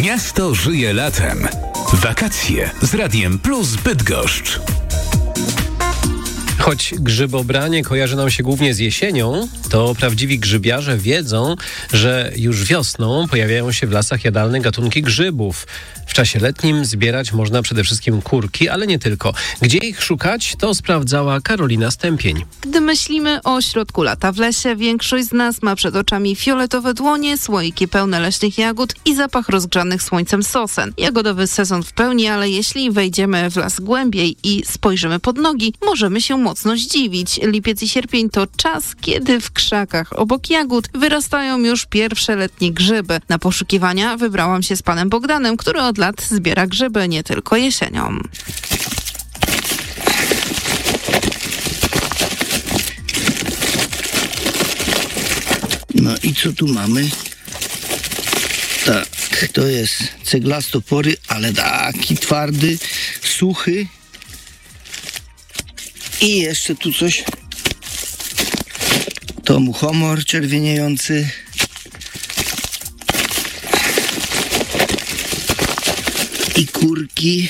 Miasto żyje latem. Wakacje z Radiem Plus Bydgoszcz. Choć grzybobranie kojarzy nam się głównie z jesienią, to prawdziwi grzybiarze wiedzą, że już wiosną pojawiają się w lasach jadalne gatunki grzybów. W czasie letnim zbierać można przede wszystkim kurki, ale nie tylko. Gdzie ich szukać, to sprawdzała Karolina Stępień. Gdy myślimy o środku lata w lesie, większość z nas ma przed oczami fioletowe dłonie, słoiki pełne leśnych jagód i zapach rozgrzanych słońcem sosen. Jagodowy sezon w pełni, ale jeśli wejdziemy w las głębiej i spojrzymy pod nogi, możemy się mocno zdziwić. Lipiec i sierpień to czas, kiedy w krzakach obok jagód wyrastają już pierwsze letnie grzyby. Na poszukiwania wybrałam się z panem Bogdanem, który od lat zbiera grzyby nie tylko jesienią. No i co tu mamy? Tak, to jest ceglastopory, ale taki twardy, suchy. I jeszcze tu coś. To muchomor czerwieniejący. I kurki.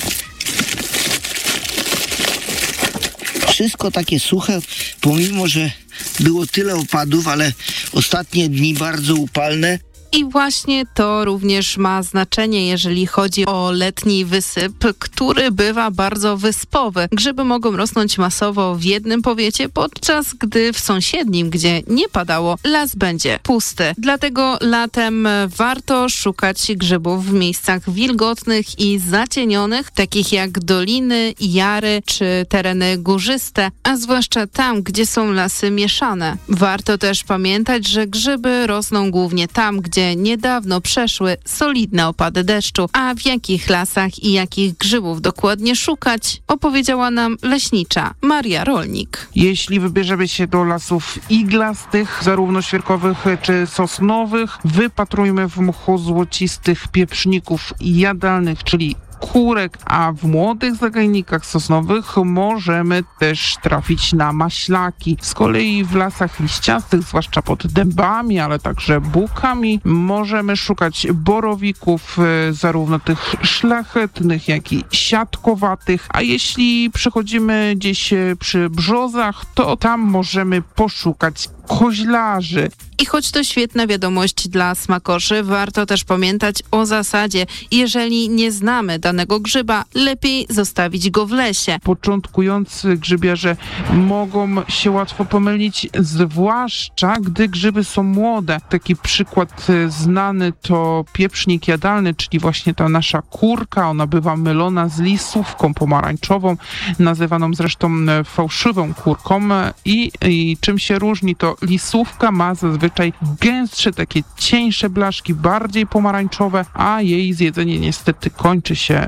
Wszystko takie suche, pomimo że było tyle opadów, ale ostatnie dni bardzo upalne. I właśnie to również ma znaczenie, jeżeli chodzi o letni wysyp, który bywa bardzo wyspowy. Grzyby mogą rosnąć masowo w jednym powiecie, podczas gdy w sąsiednim, gdzie nie padało, las będzie pusty. Dlatego latem warto szukać grzybów w miejscach wilgotnych i zacienionych, takich jak doliny, jary czy tereny górzyste, a zwłaszcza tam, gdzie są lasy mieszane. Warto też pamiętać, że grzyby rosną głównie tam, gdzie niedawno przeszły solidne opady deszczu. A w jakich lasach i jakich grzybów dokładnie szukać, opowiedziała nam leśnicza Maria Rolnik. Jeśli wybierzemy się do lasów iglastych, zarówno świerkowych czy sosnowych, wypatrujmy w mchu złocistych pieprzników jadalnych, czyli kurek, a w młodych zagajnikach sosnowych możemy też trafić na maślaki. Z kolei w lasach liściastych, zwłaszcza pod dębami, ale także bukami, możemy szukać borowików, zarówno tych szlachetnych, jak i siatkowatych, a jeśli przechodzimy gdzieś przy brzozach, to tam możemy poszukać koźlarzy. I choć to świetna wiadomość dla smakoszy, warto też pamiętać o zasadzie: jeżeli nie znamy danego grzyba, lepiej zostawić go w lesie. Początkujący grzybiarze mogą się łatwo pomylić, zwłaszcza gdy grzyby są młode. Taki przykład znany to pieprznik jadalny, czyli właśnie ta nasza kurka. Ona bywa mylona z lisówką pomarańczową, nazywaną zresztą fałszywą kurką. I czym się różni, to lisówka ma zazwyczaj gęstsze, takie cieńsze blaszki, bardziej pomarańczowe, a jej zjedzenie niestety kończy się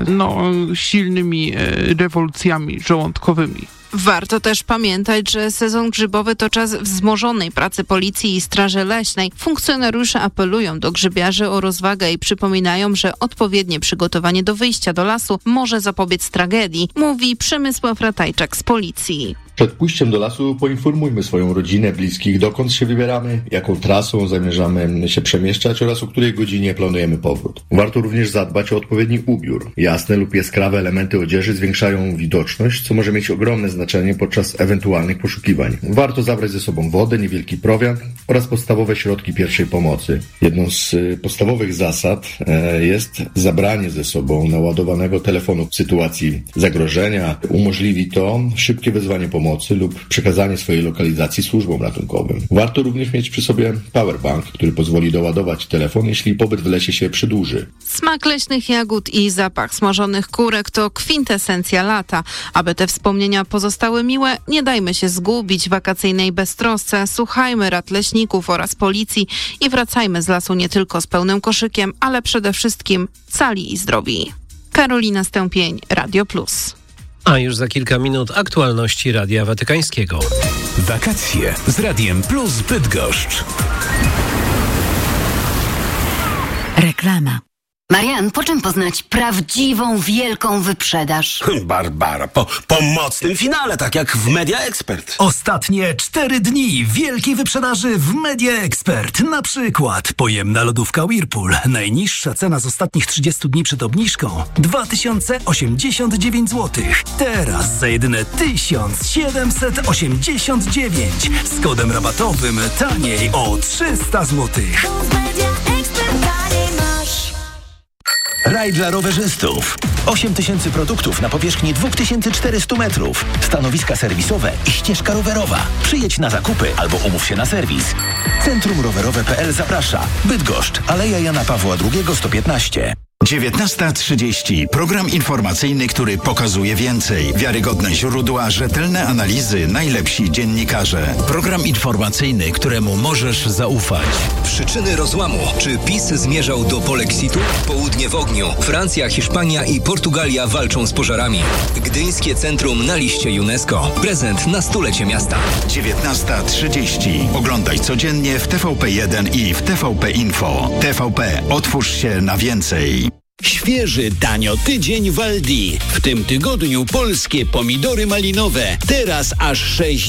silnymi rewolucjami żołądkowymi. Warto też pamiętać, że sezon grzybowy to czas wzmożonej pracy policji i straży leśnej. Funkcjonariusze apelują do grzybiarzy o rozwagę i przypominają, że odpowiednie przygotowanie do wyjścia do lasu może zapobiec tragedii, mówi Przemysław Ratajczak z policji. Przed pójściem do lasu poinformujmy swoją rodzinę, bliskich, dokąd się wybieramy, jaką trasą zamierzamy się przemieszczać oraz o której godzinie planujemy powrót. Warto również zadbać o odpowiedni ubiór. Jasne lub jaskrawe elementy odzieży zwiększają widoczność, co może mieć ogromne znaczenie podczas ewentualnych poszukiwań. Warto zabrać ze sobą wodę, niewielki prowiant oraz podstawowe środki pierwszej pomocy. Jedną z podstawowych zasad jest zabranie ze sobą naładowanego telefonu w sytuacji zagrożenia. Umożliwi to szybkie wezwanie pomocy lub przekazanie swojej lokalizacji służbom ratunkowym. Warto również mieć przy sobie powerbank, który pozwoli doładować telefon, jeśli pobyt w lesie się przedłuży. Smak leśnych jagód i zapach smażonych kurek to kwintesencja lata. Aby te wspomnienia pozostały miłe, nie dajmy się zgubić w wakacyjnej beztrosce, słuchajmy rad leśników oraz policji i wracajmy z lasu nie tylko z pełnym koszykiem, ale przede wszystkim cali i zdrowi. Karolina Stępień, Radio Plus. A już za kilka minut aktualności Radia Watykańskiego. Wakacje z Radiem Plus Bydgoszcz. Reklama. Marian, po czym poznać prawdziwą, wielką wyprzedaż? Barbara, po mocnym finale, tak jak w Media Expert. Ostatnie 4 dni wielkiej wyprzedaży w Media Expert. Na przykład pojemna lodówka Whirlpool. Najniższa cena z ostatnich 30 dni przed obniżką 2089 zł. Teraz za jedyne 1789. Z kodem rabatowym taniej o 300 zł. Raj dla rowerzystów. 8000 produktów na powierzchni 2400 metrów. Stanowiska serwisowe i ścieżka rowerowa. Przyjedź na zakupy albo umów się na serwis. Centrum Rowerowe.pl zaprasza. Bydgoszcz, Aleja Jana Pawła II 115. 19:30. Program informacyjny, który pokazuje więcej. Wiarygodne źródła, rzetelne analizy, najlepsi dziennikarze. Program informacyjny, któremu możesz zaufać. Przyczyny rozłamu. Czy PiS zmierzał do polexitu? Południe w ogniu. Francja, Hiszpania i Portugalia walczą z pożarami. Gdyńskie centrum na liście UNESCO. Prezent na 100-lecie miasta. 19:30. Oglądaj codziennie w TVP1 i w TVP Info. TVP. Otwórz się na więcej. Świeży tanio tydzień w Aldi. W tym tygodniu polskie pomidory malinowe. Teraz aż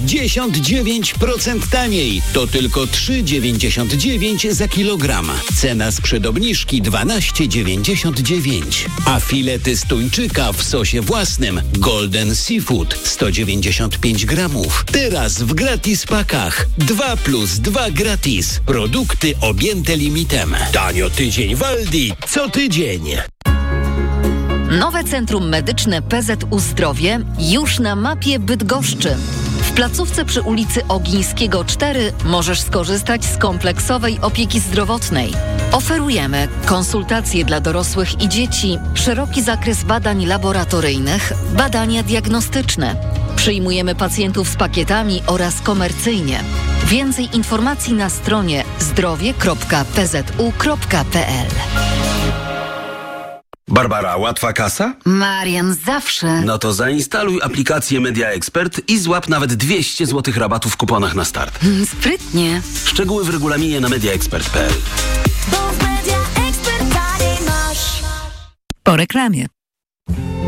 69% taniej. To tylko 3,99 za kilogram. Cena sprzed obniżki 12,99. A filety z tuńczyka w sosie własnym Golden Seafood 195 gramów. Teraz w gratis pakach. 2+2 gratis. Produkty objęte limitem. Tanio tydzień w Aldi. Co tydzień. Nowe Centrum Medyczne PZU Zdrowie już na mapie Bydgoszczy. W placówce przy ulicy Ogińskiego 4 możesz skorzystać z kompleksowej opieki zdrowotnej. Oferujemy konsultacje dla dorosłych i dzieci, szeroki zakres badań laboratoryjnych, badania diagnostyczne. Przyjmujemy pacjentów z pakietami oraz komercyjnie. Więcej informacji na stronie zdrowie.pzu.pl. Barbara, łatwa kasa? Marian, zawsze. No to zainstaluj aplikację Media Expert i złap nawet 200 zł rabatu w kuponach na start. Sprytnie. Szczegóły w regulaminie na mediaexpert.pl. Po reklamie.